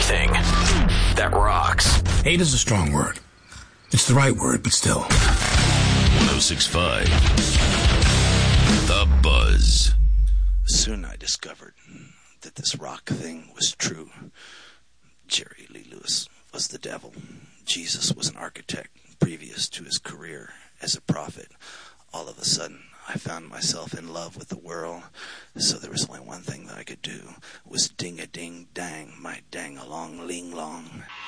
everything that rocks. Hate is a strong word. It's the right word, but still. 106.5 The Buzz. Soon I discovered that this rock thing was true. Jerry Lee Lewis was the devil. Jesus was an architect previous to his career as a prophet. All of a sudden, I found myself in love with the world, so there was only one thing that I could do, was ding-a-ding-dang, my dang-along-ling-long.